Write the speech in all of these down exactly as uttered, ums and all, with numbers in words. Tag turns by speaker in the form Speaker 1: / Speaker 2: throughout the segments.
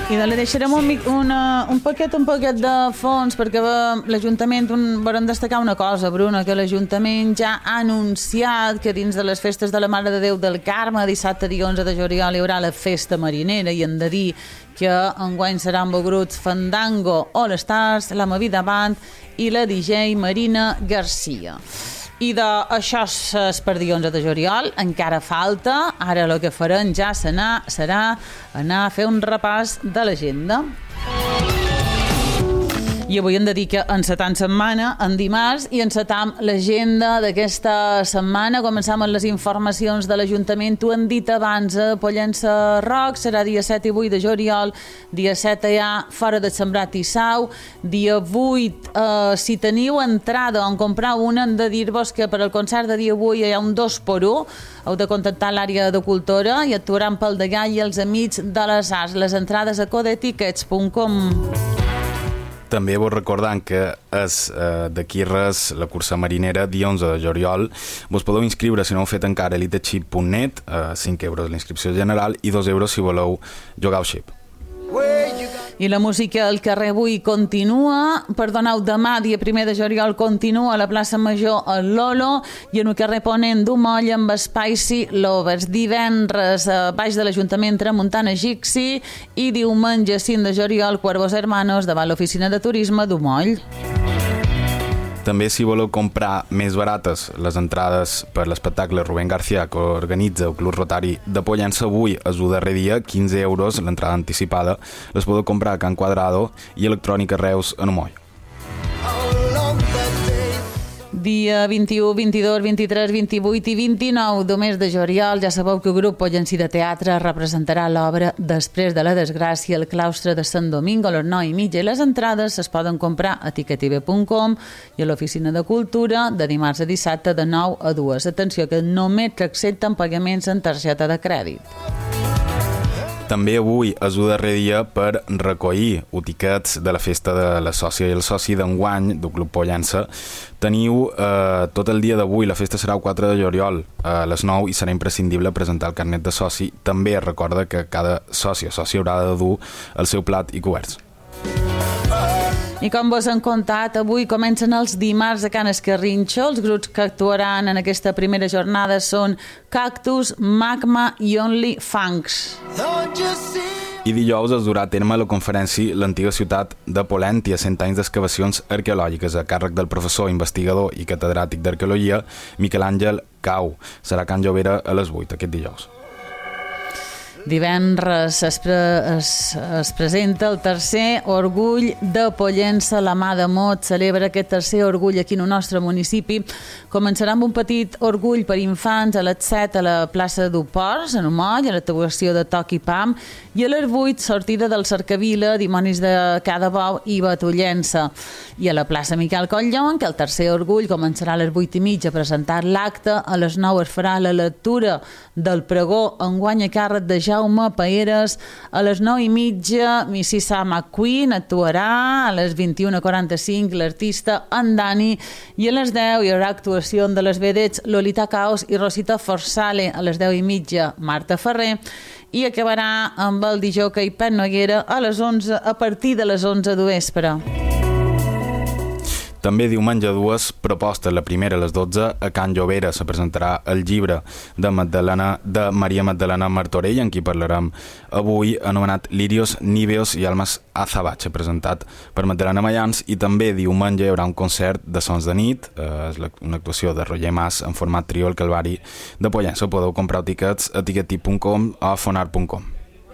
Speaker 1: I li deixarem un, una, un paquet un paquet de fons perquè l'Ajuntament, un, volem destacar una cosa, Bruna, que l'Ajuntament ja ha anunciat que dins de les festes de la Mare de Déu del Carme, dissabte dia onze de juliol hi haurà la festa marinera i hem de dir que enguany seran Bogruts, Fandango, All Stars, la Movida Band i la D J Marina Garcia. I d'això és per dia onze de juliol, encara falta, ara el que farem ja serà, serà anar a fer un repàs de l'agenda. I avui hem de dir que encetam setmana, en dimarts, i encetam l'agenda d'aquesta setmana. Començam amb les informacions de l'Ajuntament. T'ho hem dit abans, a Pollença Roc serà dia set i vuit de juliol, dia set allà fora de Sembrat i Sau, dia vuit, eh, si teniu entrada on comprar una, hem de dir-vos que per al concert de dia vuit hi ha un dos per un, heu de contactar l'àrea de cultura i actuaran pel de Gall i els Amics de les Arts. Les entrades a codetickets punt com.
Speaker 2: També vos recordant que és eh, d'aquí res la cursa marinera dia onze de juliol. Vos podeu inscriure si no ho heu fet encara a elitechip punt net, eh, cinc euros l'inscripció general i dos euros si voleu jugar al xip.
Speaker 1: I la música al carrer avui continua, perdoneu, demà, dia primer de juliol, continua a la plaça Major el Lolo i en el carrer Ponent d'Umoll amb Spicy Lovers. Divendres a baix de l'Ajuntament Tramuntana Gixi i diumenge cinc de juliol Cuervos Hermanos davant l'oficina de turisme d'Umoll.
Speaker 2: També, si voleu comprar més barates les entrades per l'espectacle Rubén García que organitza el Club Rotari de Pollença avui és el darrer dia, quinze euros l'entrada anticipada, les podeu comprar a Can Quadrado i Electrònica Reus en Umoll.
Speaker 1: Dia vint-i-u, vint-i-dos, vint-i-tres, vint-i-vuit i vint-i-nou del mes de juliol, ja sabeu que el grup Pollencí de Teatre representarà l'obra Després de la desgràcia al claustre de Sant Domingo a les nou i mitja i les entrades es poden comprar a tiquetive punt com i a l'oficina de cultura de dimarts a dissabte de nou a dues. Atenció que només s'accepten pagaments en targeta de crèdit.
Speaker 2: També avui és el darrer dia per recollir tiquets de la festa de la sòcia i el soci d'enguany del Club Pollença. Teniu eh, tot el dia d'avui, la festa serà el quatre de juliol a les nou i serà imprescindible presentar el carnet de soci. També recorda que cada soci o soci haurà de dur el seu plat i coberts. I com vos hem contat, avui comencen els dimarts a Can Escarrinxo. Els grups que actuaran en aquesta primera jornada són Cactus, Magma i Only Funks. I dijous es durà a terme la conferència L'antiga ciutat de Polèntia, cent anys d'excavacions arqueològiques, a càrrec del professor, investigador i catedràtic d'arqueologia Miquel Àngel Cau. Serà a Can Llobera a les vuit aquest dijous.
Speaker 1: Divendres es, pre es, es presenta el tercer Orgull de Pollença. La Mà de Mot celebra aquest tercer orgull aquí en el nostre municipi. Començarà amb un petit orgull per infants a les set a la plaça d'Uports, en Umoll, a l'actuació de Toc i Pam, i a les vuit sortida del Cercavila, Dimonis de Cada Bou i Batollença. I a la plaça Miquel Cotlllon, que el tercer orgull començarà a les vuit i mitja a presentar l'acte. A les nou es farà la lectura del pregó enguany a càrrec de Jaume Paeres. A les nou i mitja Mississa McQueen actuarà. A les vint-i-una quaranta-cinc l'artista en Dani i a les deu hi haurà actuació de les vedets Lolita Caos i Rosita Forsale. A les deu i mitja Marta Ferrer i acabarà amb el disjockey Pep Noguera a les onze, a partir de les onze de vespre.
Speaker 2: També diumenge dues propostes. La primera a les dotze a Can Llobera se presentarà el llibre de, Magdalena, de Maria Magdalena Martorell, en qui parlarem avui, anomenat Lirios, Níveos i Almas Azabache, presentat per Magdalena Mayans. I també diumenge hi haurà un concert de sons de nit, eh, és una actuació de Roger Mas en format trio al Calvari de Pollença. Podeu comprar tiquets a tiquetip punt com o a fonar punt com.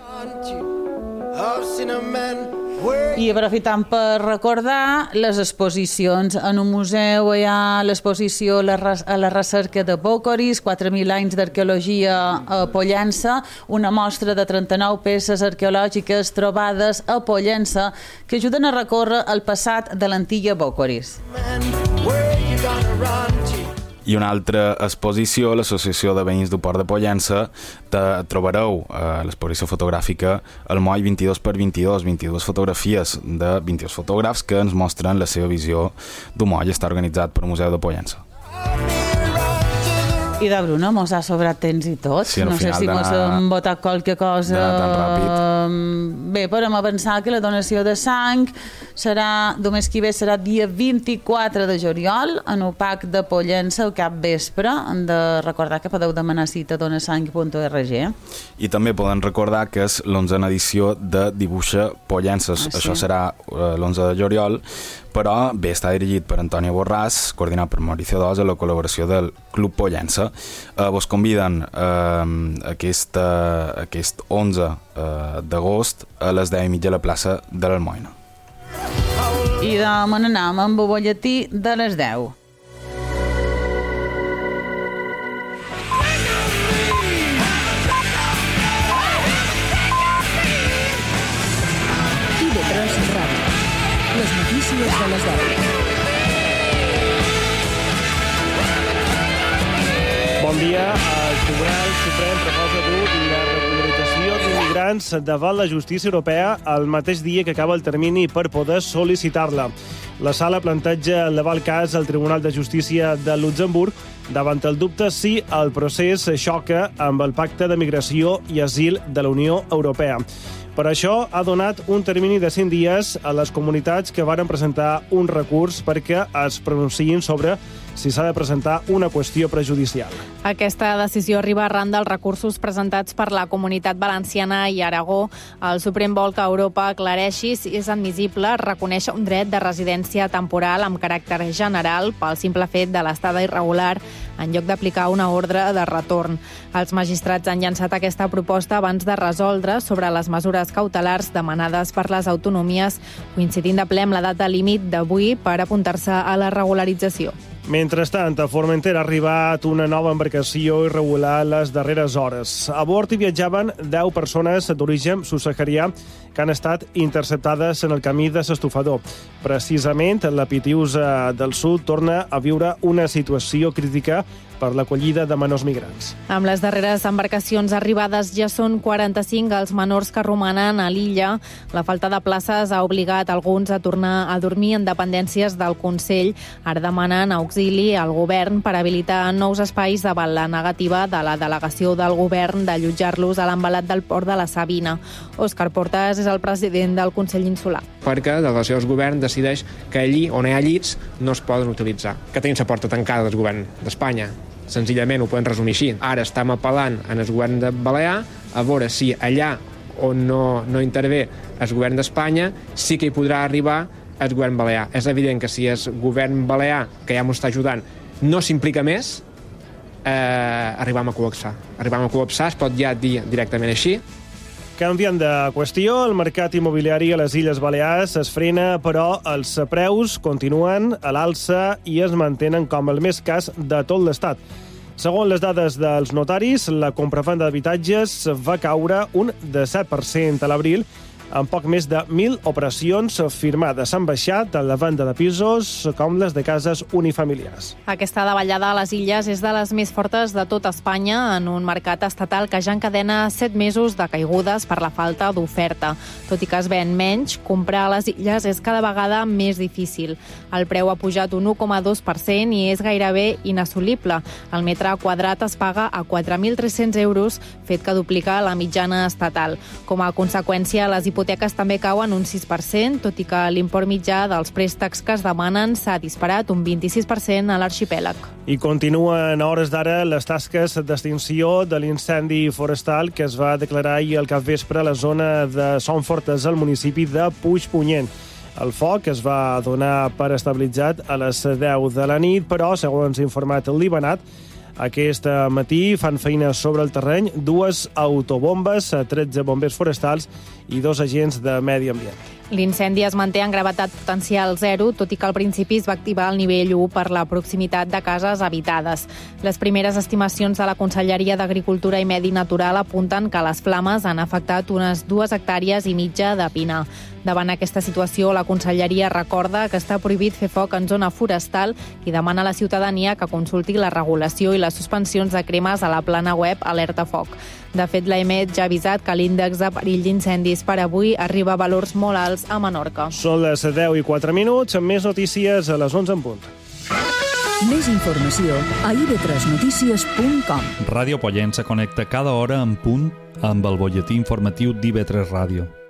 Speaker 1: I aprofitant per recordar les exposicions. En un museu hi ha l'exposició a la recerca de Bocoris, quatre mil anys d'arqueologia a Pollença, una mostra de trenta-nou peces arqueològiques trobades a Pollença que ajuden a recórrer el passat de l'antiga Bocoris.
Speaker 2: I una altra exposició, l'Associació de Veïns del Port de Pollença, trobareu a l'exposició fotogràfica el moll vint-i-dos per vint-i-dos, vint-i-dues fotografies de vint-i-dos fotògrafs que ens mostren la seva visió del moll. Està organitzat per el Museu de Pollença.
Speaker 1: I de Bruno mos ha sobrat temps i tot.
Speaker 2: Sí,
Speaker 1: no sé si mos hem votat qualque cosa.
Speaker 2: tan ràpid.
Speaker 1: Bé, Bé, podem avançar que la donació de sang serà, només qui ve serà dia vint-i-quatre de juliol en el P A C de Pollença al cap vespre. Hem de recordar que podeu demanar cita a donasang punt org.
Speaker 2: I també poden recordar que és l'onzena edició de Dibuixa Pollença. Ah, sí. Això serà uh, l'onze de juliol, però bé, està dirigit per Antònia Borràs, coordinat per Mauricio Dos, a la col·laboració del Club Pollença. Uh, vos conviden uh, aquest, uh, aquest onze uh, d'agost a les deu i mitja a la plaça de l'Almoina.
Speaker 1: I demà anem amb el bolletí de les deu.
Speaker 3: I de tres Ràdio. Les notícies de les deu.
Speaker 4: Bon dia. El Tribunal Suprem proposa dur la regularització d'immigrants davant la justícia europea el mateix dia que acaba el termini per poder sol·licitar-la. La sala planteja elevar el cas al Tribunal de Justícia de Luxemburg davant el dubte si el procés xoca amb el Pacte de Migració i Asil de la Unió Europea. Per això ha donat un termini de cent dies a les comunitats que varen presentar un recurs perquè es pronunciïn sobre si s'ha de presentar una qüestió prejudicial.
Speaker 5: Aquesta decisió arriba arran dels recursos presentats per la Comunitat Valenciana i Aragó. El Suprem vol que Europa aclareixi si és admissible reconèixer un dret de residència temporal amb caràcter general pel simple fet de l'estada irregular en lloc d'aplicar una ordre de retorn. Els magistrats han llançat aquesta proposta abans de resoldre sobre les mesures cautelars demanades per les autonomies, coincidint de ple amb la data límit d'avui per apuntar-se a la regularització.
Speaker 4: Mentrestant, a Formentera ha arribat una nova embarcació irregular les darreres hores. A bord hi viatjaven deu persones d'origen subsaharià que han estat interceptades en el camí de s'Estufador. Precisament, la Pitiusa del Sud torna a viure una situació crítica per l'acollida de menors migrants.
Speaker 5: Amb les darreres embarcacions arribades ja són quaranta-cinc els menors que romanen a l'illa. La falta de places ha obligat alguns a tornar a dormir en dependències del Consell. Ara demanen auxili al govern per habilitar nous espais davant la negativa de la delegació del govern d'allotjar-los a l'embalat del port de la Sabina. Òscar Portas és el president del Consell Insular.
Speaker 6: Perquè la delegació del govern decideix que allí on hi ha llits no es poden utilitzar. Que tenim la porta tancada del govern d'Espanya. Senzillament ho podem resumir així. Ara estem apel·lant en el govern de Balear a veure si allà on no, no intervé el govern d'Espanya sí que hi podrà arribar el govern balear. És evident que si el govern balear, que ja m'ho està ajudant, no s'implica més, eh, arribam a col·lapsar. Arribam a col·lapsar, es pot ja dir directament així.
Speaker 4: Canviant de qüestió, el mercat immobiliari a les Illes Balears es frena, però els preus continuen a l'alça i es mantenen com el més cas de tot l'Estat. Segons les dades dels notaris, la compravenda d'habitatges va caure un disset per cent a l'abril, amb poc més de mil operacions firmades. Han baixat la venda de pisos com les de cases unifamiliars.
Speaker 5: Aquesta davallada a les illes és de les més fortes de tot Espanya en un mercat estatal que ja encadena set mesos de caigudes per la falta d'oferta. Tot i que es ven menys, comprar a les illes és cada vegada més difícil. El preu ha pujat un u coma dos per cent i és gairebé inassolible. El metre quadrat es paga a quatre mil tres-cents euros, fet que duplica la mitjana estatal. Com a conseqüència, les hipoteques hipoteques també cauen un sis per cent, tot i que l'import mitjà dels préstecs que es demanen s'ha disparat un vint-i-sis per cent a l'arxipèlag.
Speaker 4: I continuen a hores d'ara les tasques d'extinció de l'incendi forestal que es va declarar ahir al capvespre a la zona de Son Fortes, al municipi de Puigpunyent. El foc es va donar per estabilitzat a les deu de la nit, però, segons ha informat el Libanat, aquest matí fan feina sobre el terreny dues autobombes, tretze bombers forestals i dos agents de medi ambient.
Speaker 5: L'incendi es manté en gravetat potencial zero, tot i que al principi es va activar el nivell u per la proximitat de cases habitades. Les primeres estimacions de la Conselleria d'Agricultura i Medi Natural apunten que les flames han afectat unes dues hectàrees i mitja de pinar. Davant aquesta situació, la Conselleria recorda que està prohibit fer foc en zona forestal i demana a la ciutadania que consulti la regulació i les suspensions de cremes a la plana web Alerta Foc. De fet, l'A E M E T ja ha avisat que l'índex de perill d'incendis per avui arriba a valors molt alts a Menorca.
Speaker 4: Són les deu i quatre minuts, amb més notícies a les onze en punt.
Speaker 3: Més informació a i ve tres notícies punt com.
Speaker 7: Ràdio Pollença connecta cada hora en punt amb el butlletí informatiu d'I V tres Ràdio.